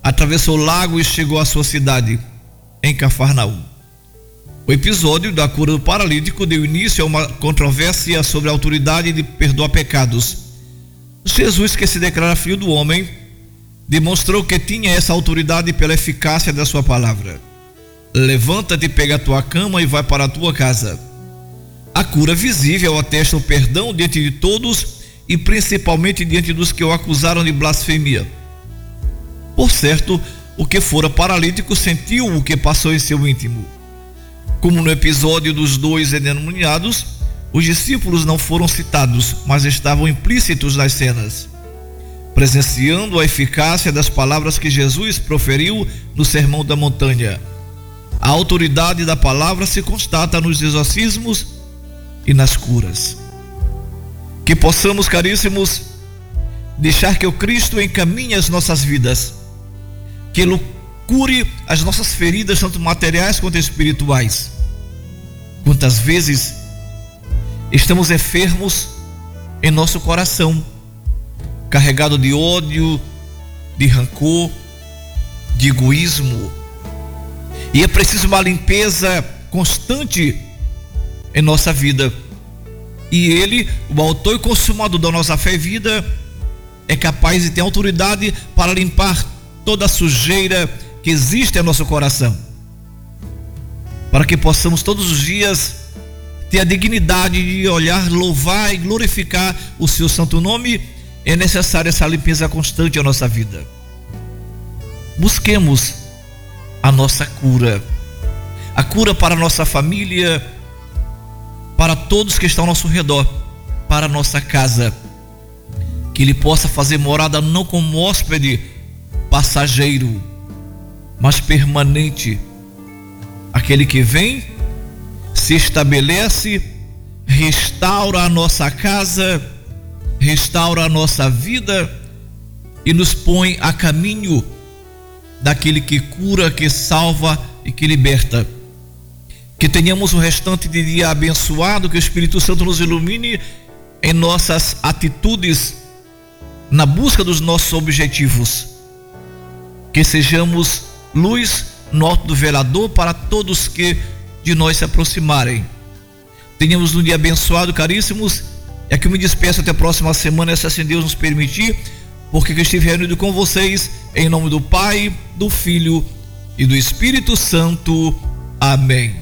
atravessou o lago e chegou à sua cidade, em Cafarnaum. O episódio da cura do paralítico deu início a uma controvérsia sobre a autoridade de perdoar pecados. Jesus, que se declara filho do homem, demonstrou que tinha essa autoridade pela eficácia da sua palavra. Levanta-te, pega a tua cama e vai para a tua casa. A cura visível atesta o perdão diante de todos e principalmente diante dos que o acusaram de blasfemia. Por certo, o que fora paralítico sentiu o que passou em seu íntimo. Como no episódio dos dois endemoniados, os discípulos não foram citados, mas estavam implícitos nas cenas, presenciando a eficácia das palavras que Jesus proferiu no Sermão da Montanha. A autoridade da palavra se constata nos exorcismos e nas curas. Que possamos, caríssimos, deixar que o Cristo encaminhe as nossas vidas, que Ele cure as nossas feridas, tanto materiais quanto espirituais. Quantas vezes estamos enfermos em nosso coração, carregado de ódio, de rancor, de egoísmo, e é preciso uma limpeza constante em nossa vida. E Ele, o autor e consumador da nossa fé e vida, é capaz de ter autoridade para limpar toda a sujeira que existe em nosso coração, para que possamos todos os dias ter a dignidade de olhar, louvar e glorificar o seu santo nome. É necessária essa limpeza constante em nossa vida. Busquemos a nossa cura, a cura para a nossa família, para todos que estão ao nosso redor, para a nossa casa, que Ele possa fazer morada não como hóspede passageiro, mas permanente, aquele que vem, se estabelece, restaura a nossa casa, restaura a nossa vida e nos põe a caminho daquele que cura, que salva e que liberta. Que tenhamos o restante de dia abençoado, que o Espírito Santo nos ilumine em nossas atitudes, na busca dos nossos objetivos. Que sejamos luz no alto do velador para todos que de nós se aproximarem. Tenhamos um dia abençoado, caríssimos. É que eu me despeço até a próxima semana, se assim Deus nos permitir, porque eu estive reunido com vocês em nome do Pai, do Filho e do Espírito Santo. Amém.